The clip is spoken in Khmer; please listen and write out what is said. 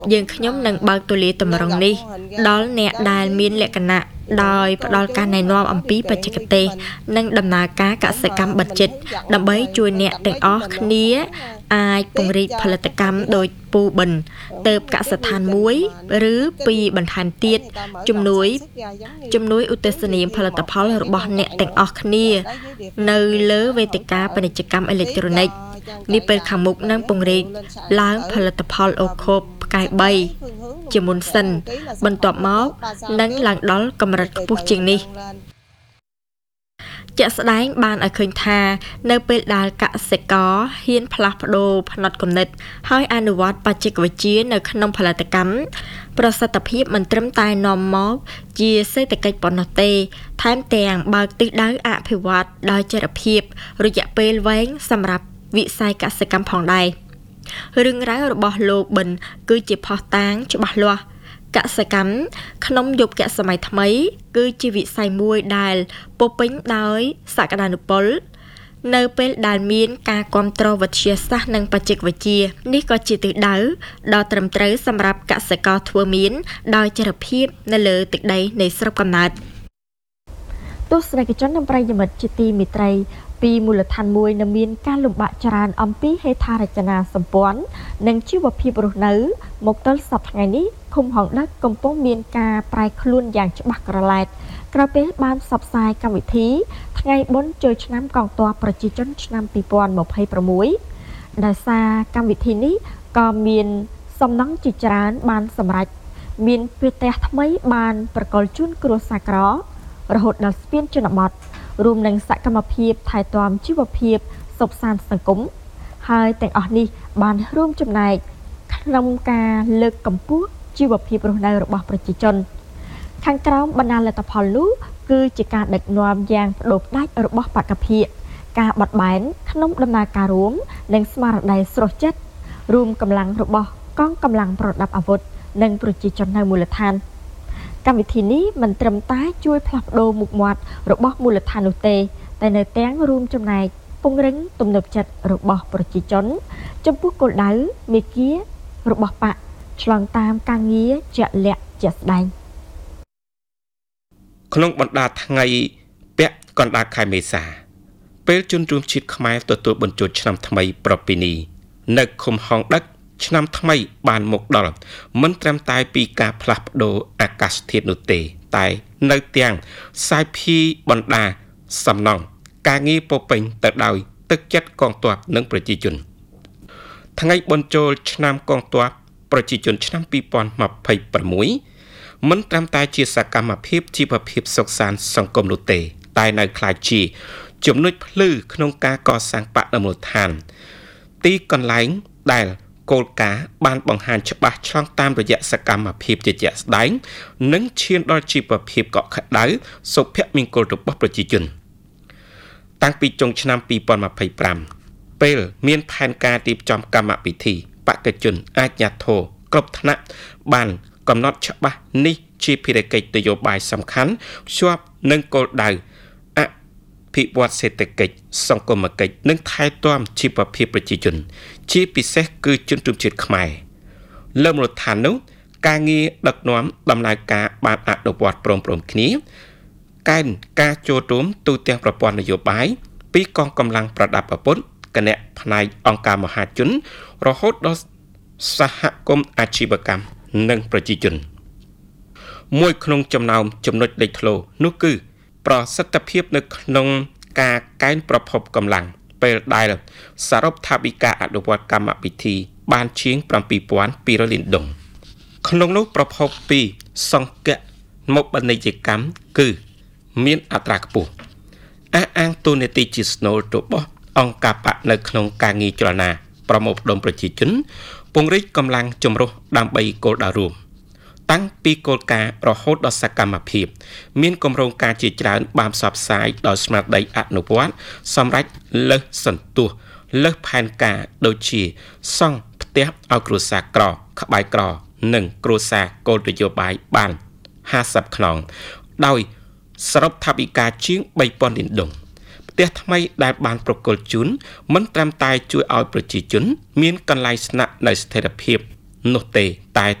យើងខ្ញុំនឹងបើកទូលាយតម្រង់នេះដល់អ្នកដែលមានលក្ខណៈដោយផ្ដល់ការណែនាំអំពីបច្ចេកទេសនិងដំណើរការកសិកម្មបិទជិតដើម្បីជួយអ្នកទាំងអស់គ្នាអាចពង្រីកផលិតកម្មដោយពូបិនទៅកសិដ្ឋានមួយឬពីរបន្ថែមទៀតជំនួយឧទ្ទិសនាមផលិតផលរបស់អ្នកទាំងអស់គ្នានៅលើវេទិកាពាណិជ្ជកម្មអេឡិចត្រូនិកនេះពេលខាងមុខនឹងពង្រីកឡើងផលិតផលអូខូបផ្កាយ3ជាមុនសិនបន្ទាប់មកនឹងឡើងដល់កម្រិតខ្ពស់ជាងនេះជាក់ស្ដែងបានឲ្យឃើញថានៅពេលដែលកសិករហ៊ានផ្លាស់ប្ដូរផ្នត់គំនិតហើយអនុវត្តបច្ចេកវិទ្យានៅក្នុងផលិតកម្មប្រសិទ្ធភាពមិនត្រឹមតែនាំមកជាសេដ្ឋកិច្ចប៉ុណ្ណោះទេថែមទាំងបើកទិសដៅអភិវឌ្ឍដោយចីរភាពរយៈពេលវែងសម្រាប់វិស័យកសិកម្មផងដែររឿងរ៉ាវរបស់លោកប៊ិនគឺជាភស្តុតាងច្បាស់លាស់កសិកម្មក្នុងយុគសម័យថ្មីគឺជាវិស័យមួយដែលពោពេញដោយសក្តានុពលនៅពេលដែលមានការគាំទ្រវិទ្យាសាស្ត្រនិងបច្ចេកវិទ្យានេះក៏ជាទិសដៅដ៏ត្រឹមត្រូវសម្រាប់កសិករធ្វើមៀនដោយចីរភាពនៅលើទឹកដីនៃស្រុកកំណើតទស្សនិកជននិងប្រិយមិត្តជាទីមេត្រីពីមូលដ្ឋានមួយនៅមានការលំបាកច្រើនអំពីហេដ្ឋារចនាសម្ព័ន្ធនិងជីវភាពរស់នៅមកទល់សប្តាហ៍ថ្ងៃនេះឃុំហងដឹកកំពុងមានការប្រែខ្លួនយ៉ាងច្បាស់ក្រឡែតក្រោយពេលបានផ្សព្វផ្សាយកម្មវិធីថ្ងៃបុណ្យចូលឆ្នាំកងទ័ពប្រជាជនឆ្នាំ2026ដោយសារកម្មវិធីនេះក៏មានសំណង់ជាច្រើនបានសម្រេចមានផ្ទះថ្មីបានប្រកល់ជូនគ្រួសារក្ររហូតដល់ស្ពានជនបទរួមនឹងសកម្មភាពថែទាំជីវភាពសុខសាន្តសង្គមហើយទាំងអស់នេះបានរួមចំណែកក្នុងការលើកកម្ពស់ជីវភាពរស់នៅរបស់ប្រជាជនខាងក្រោមបណ្ដាលទ្ធផលនោះគឺជាការដឹកនាំយ៉ាងផ្ដួលផ្ដាច់របស់បកភិការបត់បែនក្នុងដំណើរការរួមនិងស្មារតីស្រស់ចិត្តរួមកម្លាំងរបស់កងកម្លាំងប្រដាប់អាវុធនិងប្រជាជននៅមូលដ្ឋានកម្មវិធីនេះមិនត្រឹមតែជួយផ្លាស់ប្ដូរមុខមាត់របស់មូលដ្ឋាននោះទេតែនៅទាំងរួមចំណែកពង្រឹងទំនុកចិត្តរបស់ប្រជាជនចំពោះគោលដៅមេគារបស់បកឆ្លងតាមការងារជាក់លាក់ជាក់ស្ដែងក្នុងបណ្ដាថ្ងៃពាក់កណ្ដាលខែមេសាពេលជនរួមជាតិខ្មែរទទួលបញ្ចូលឆ្នាំថ្មីប្រពៃណីនៅឃុំហងដឹកឆ្នាំថ្មីបានមកដល់មិនត្រឹមតែពីការផ្លាស់ប្ដូរអាកាសធាតុនោះទេតែនៅទាំងសាយភាយបណ្ដាសំណង់ការងារពោពេញទៅដោយទឹកចិត្តកងទ័ពនិងប្រជាជនថ្ងៃបញ្ចូលឆ្នាំកងទ័ពប្រជាជនឆ្នាំ2026មិនត្រឹមតែជាសកម្មភាពជីវភាពសុខសាន្តសង្គមនោះទេតែនៅក្លាយជាចំណុចភ្លឺក្នុងការកសាងបដិមូលដ្ឋានទីកន្លែងដែលគោលការណ៍បានបង្ហាញច្បាស់ឆ្លងតាមរយៈសកម្មភាពជាក់ស្ដែងនិងឈានដល់ជីវភាពកក់ក្ដៅសុភមង្គលរបស់ប្រជាជនតាំងពីចុងឆ្នាំ2025ពេលមានផែនការរៀបចំកម្មវិធីបេក្ខជនអាជ្ញាធរគ្រប់ថ្នាក់បានកំណត់ច្បាស់នេះជាភារកិច្ចនយោបាយសំខាន់ភ្ជាប់នឹងគោលដៅអភិវឌ្ឍសេដ្ឋកិច្ចសង្គមគិច្ចនិងថែទាំជីវភាពប្រជាជនជាពិសេសគឺជនរួមជាតិខ្មែរលើមូលដ្ឋាននោះការងារដឹកនាំដំណើរការបានអនុវត្តព្រមគ្នាកែនការចូលរួមទូទាំងប្រព័ន្ធនយោបាយពីកងកម្លាំងប្រដាប់អាវុធគណៈផ្នែកអង្គការមហាជនរហូតដល់សហគមន៍អាជីវកម្មនិងប្រជាជនមួយក្នុងចំណោមចំណុចលេចធ្លោនោះគឺប្រសិទ្ធភាពនៅក្នុងការកែនប្រភពកម្លាំងពេលដែលសរុបថវិកាអនុវត្តកម្មវិធីបានជាង 7,200 លានដុល្លារក្នុងនោះប្រភពពីសង្កៈមកបណ្ឌិតកម្មគឺមានអត្រាខ្ពស់អះអាងទូនាទីជាស្នូលរបស់អង្គការបកនៅក្នុងការងារចលនាប្រមូលផ្ដុំប្រជាជនពង្រីកកម្លាំងចម្រុះដើម្បីគោលដៅរួមតាំងពីគោលការណ៍រហូតដល់សកម្មភាពមានគម្រោងការជាច្រើនបានផ្សព្វផ្សាយដោយស្មារតីអនុវត្តសម្រាប់លើសសន្ទុះលើសផែនការដូចជាសង់ផ្ទះឲ្យគ្រួសារក្រក្បែរក្រនិងគ្រួសារគោលនយោបាយបាន50ខ្នងដោយសរុបថវិកាជាង 3,000 លានដុល្លារផ្ទះថ្មីដែលបានប្រគល់ជូនមិនត្រឹមតែជួយឲ្យប្រជាជនមានកន្លែងស្នាក់នៅស្ថិរភាពនោះទេតែ